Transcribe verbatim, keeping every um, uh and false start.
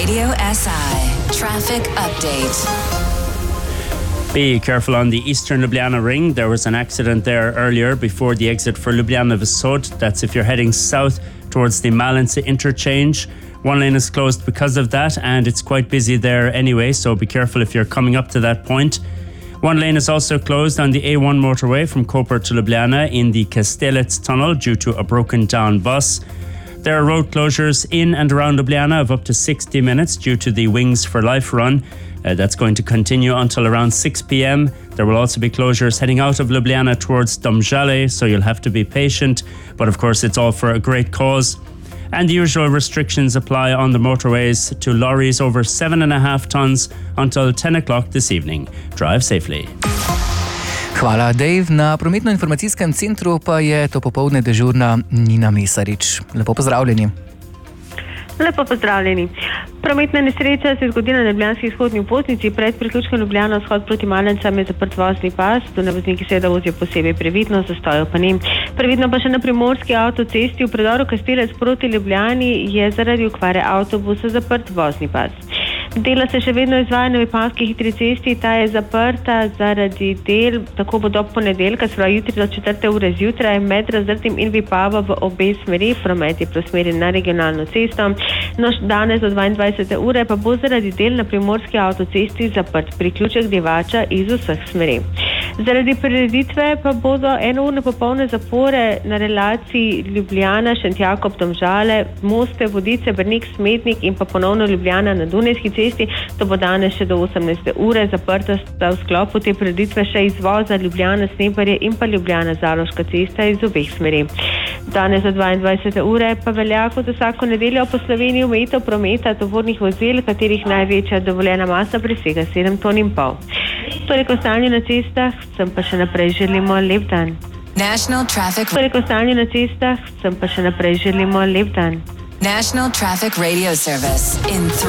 Radio S I traffic update. Be careful on the Eastern Ljubljana ring. There was an accident there earlier before the exit for Ljubljana Vsod. That's if you're heading south towards the Malince interchange. One lane is closed because of that, and it's quite busy there anyway, so be careful if you're coming up to that point. One lane is also closed on the A one motorway from Koper to Ljubljana in the Kastelec tunnel due to a broken down bus. There are road closures in and around Ljubljana of up to sixty minutes due to the Wings for Life run. Uh, that's going to continue until around six p.m. There will also be closures heading out of Ljubljana towards Domžale, so you'll have to be patient. But of course, it's all for a great cause. And the usual restrictions apply on the motorways to lorries over seven and a half tons until ten o'clock this evening. Drive safely. Hvala, Dave. Na prometno-informacijskem centru pa je to popoldne dežurna Nina Mesarič. Lepo pozdravljeni. Lepo pozdravljeni. Prometna nesreča se je zgodila na ljubljanski izhodni upotnici. Pred priključkom Ljubljana vzhod proti Malencem je zaprt vozni pas. Tu ne vozniki seveda vozijo posebej previdno, zastojev pa ni. Previdno pa še na primorski avtocesti v predoru Kastelec proti Ljubljani je zaradi okvare avtobusa zaprt vozni pas. Dela se še vedno izvaja na Vipavski hitri cesti, ta je zaprta zaradi del, tako bo do ponedeljka, se pravi jutri do četrte ure zjutraj, med Razdrtim in Vipavo v obe smeri, promet je preusmerjen na regionalno cesto. No, danes do dvaindvajsete ure pa bo zaradi del na primorski avtocesti zaprt priključek Divača iz vseh smeri. Zaradi prireditve pa bodo enourne popolne zapore na relaciji Ljubljana, Šentjakov, Domžale, Moste, Vodice, Brnik, Smetnik in pa ponovno Ljubljana na Dunajski cesti. To bo danes še do osemnajste ure. Zaprta sta v sklopu te prireditve še izvoza Ljubljana, Snebarje in pa Ljubljana, Zaloška cesta iz obeh smeri. Danes do dvaindvajsete ure pa velja kot vsako nedeljo po Sloveniji omejitev prometa tovornih vozil, katerih največja dovoljena masa presega sedem ton in pol. Toliko stanje na cestah, sem pa še naprej želimo lep dan. National Traffic Toliko stanje na cestah, sem pa še naprej želimo lep dan. National Traffic Radio Service in three